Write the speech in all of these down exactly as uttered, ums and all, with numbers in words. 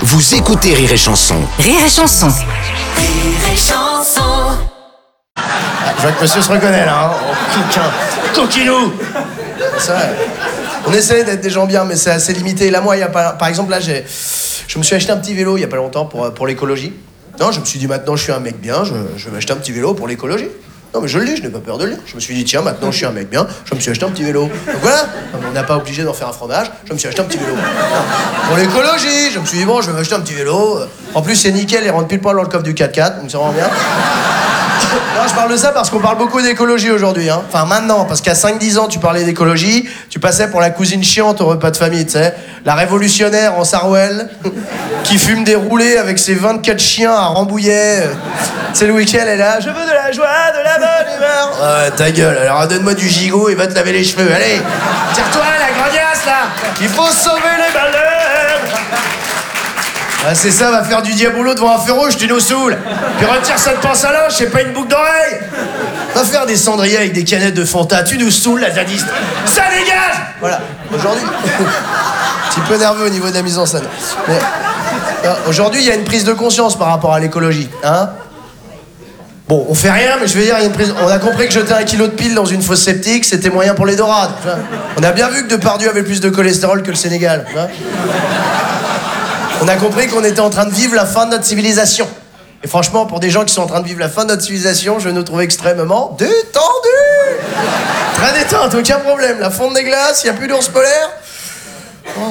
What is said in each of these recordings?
Vous écoutez Rire et Chanson. Rire et Chanson. Rire et Chanson. Ah, je vois que monsieur se reconnaît là, hein. Oh, coquilou. C'est vrai. On essaie d'être des gens bien, mais c'est assez limité. Là, moi, il y a pas... Par exemple, là, j'ai... je me suis acheté un petit vélo il y a pas longtemps pour, pour l'écologie. Non, je me suis dit, maintenant, je suis un mec bien, je, je vais m'acheter un petit vélo pour l'écologie. Non, mais je le dis, je n'ai pas peur de le dire. Je me suis dit, tiens, maintenant, je suis un mec bien, je me suis acheté un petit vélo. Donc voilà, on n'a pas obligé d'en faire un fromage, je me suis acheté un petit vélo. Non. Pour l'écologie, je me suis dit, bon, je vais m'acheter un petit vélo. En plus, c'est nickel, il rentre pile poil dans le coffre du quatre quatre, donc c'est vraiment bien. Non, je parle de ça parce qu'on parle beaucoup d'écologie aujourd'hui, hein. Enfin, maintenant, parce qu'à cinq dix ans, tu parlais d'écologie, tu passais pour la cousine chiante au repas de famille, tu sais. La révolutionnaire en Sarwell, qui fume des roulés avec ses vingt-quatre chiens à Rambouillet. C'est le week-end, elle est là, je veux de la joie, de la bonne humeur. Ouais, ta gueule, alors donne-moi du gigot et va te laver les cheveux, allez. Tire-toi, la grognasse, là. Il faut sauver les baleines. Ah, c'est ça, va faire du diabolo devant un feu rouge, tu nous saoules. Puis retire cette pince à linge, c'est pas une boucle d'oreille. Va faire des cendriers avec des canettes de Fanta, tu nous saoules, la zadiste. Ça dégage. Voilà, aujourd'hui, un petit peu nerveux au niveau de la mise en scène. Mais euh, aujourd'hui, il y a une prise de conscience par rapport à l'écologie, hein. Bon, on fait rien, mais je veux dire, il y a une prise... on a compris que jeter un kilo de piles dans une fosse septique, c'était moyen pour les dorades. On a bien vu que Depardieu avait plus de cholestérol que le Sénégal, hein. On a compris qu'on était en train de vivre la fin de notre civilisation. Et franchement, pour des gens qui sont en train de vivre la fin de notre civilisation, je nous trouve extrêmement détendus. Très détente, aucun problème. La fonte des glaces, il n'y a plus d'ours polaires. Oh.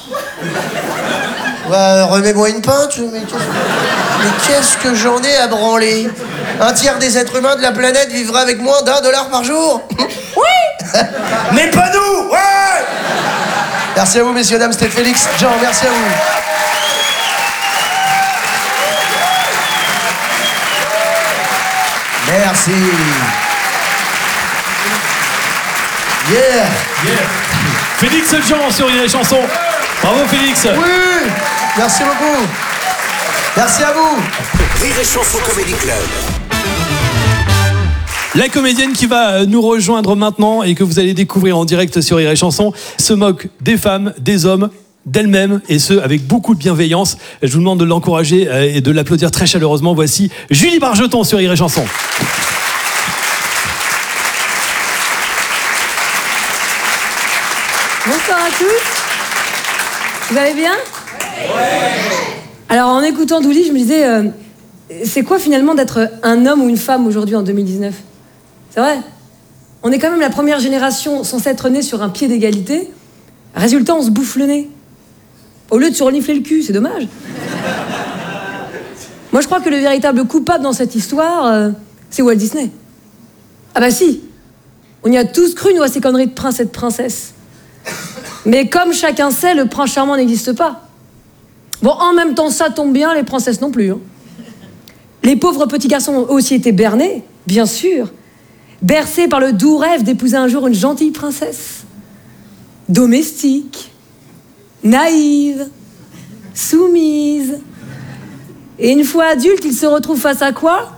Bah, remets-moi une pinte. Mais qu'est-ce, mais qu'est-ce que j'en ai à branler? Un tiers des êtres humains de la planète vivra avec moins d'un dollar par jour. Oui. Mais pas nous. Ouais. Merci à vous, messieurs, dames. C'était Félix. Jean, merci à vous. Merci. Yeah. Yeah. Félix Jean sur Rire et Chanson. Bravo Félix. Oui. Merci beaucoup. Merci à vous. Rire et Chanson Comedy Club. La comédienne qui va nous rejoindre maintenant et que vous allez découvrir en direct sur Rire et Chanson se moque des femmes, des hommes, d'elle-même, et ce, avec beaucoup de bienveillance. Je vous demande de l'encourager et de l'applaudir très chaleureusement. Voici Julie Bargeton sur Rire et Chanson. Bonsoir à tous. Vous allez bien? Ouais. Alors, en écoutant Douli, je me disais, euh, c'est quoi finalement d'être un homme ou une femme aujourd'hui en deux mille dix-neuf? C'est vrai. On est quand même la première génération censée être née sur un pied d'égalité. Résultat, on se bouffe le nez. Au lieu de se renifler le cul, c'est dommage. Moi, je crois que le véritable coupable dans cette histoire, euh, c'est Walt Disney. Ah bah si. On y a tous cru, nous, à ces conneries de prince et de princesse. Mais comme chacun sait, le prince charmant n'existe pas. Bon, en même temps, ça tombe bien, les princesses non plus. Hein. Les pauvres petits garçons ont aussi été bernés, bien sûr. Bercés par le doux rêve d'épouser un jour une gentille princesse. Domestique. Naïve, soumise. Et une fois adulte, il se retrouve face à quoi?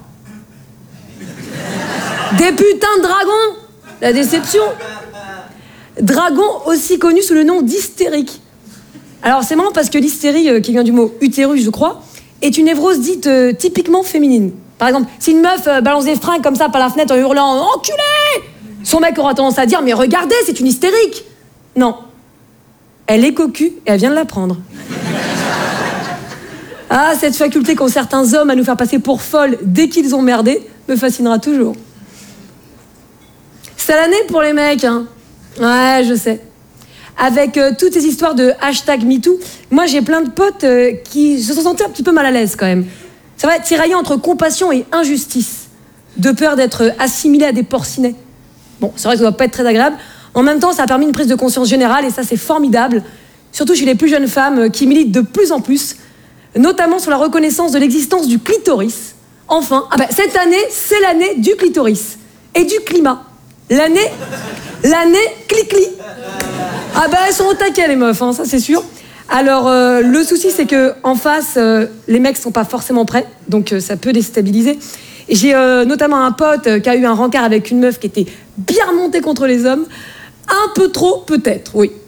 Des putains de dragons. La déception. Dragon aussi connu sous le nom d'hystérique. Alors c'est marrant parce que l'hystérie, euh, qui vient du mot utérus, je crois, est une névrose dite euh, typiquement féminine. Par exemple, si une meuf euh, balance des fringues comme ça par la fenêtre en hurlant « Enculé !» son mec aura tendance à dire « Mais regardez, c'est une hystérique !» Non. Elle est cocu et elle vient de l'apprendre. Ah, cette faculté qu'ont certains hommes à nous faire passer pour folles dès qu'ils ont merdé me fascinera toujours. C'est l'année pour les mecs, hein. Ouais, je sais. Avec euh, toutes ces histoires de hashtag MeToo, moi j'ai plein de potes euh, qui se sont sentis un petit peu mal à l'aise quand même. Ça va, tiraillés entre compassion et injustice, de peur d'être assimilés à des porcinets. Bon, c'est vrai que ça doit pas être très agréable. En même temps, ça a permis une prise de conscience générale et ça, c'est formidable. Surtout chez les plus jeunes femmes qui militent de plus en plus, notamment sur la reconnaissance de l'existence du clitoris. Enfin, ah ben, cette année, c'est l'année du clitoris et du climat. L'année, l'année cli-cli. Ah ben, elles sont au taquet, les meufs, hein, ça c'est sûr. Alors, euh, le souci, c'est qu'en face, euh, les mecs sont pas forcément prêts, donc euh, ça peut déstabiliser. Et j'ai euh, notamment un pote euh, qui a eu un rencard avec une meuf qui était bien remontée contre les hommes. Un peu trop, peut-être, oui.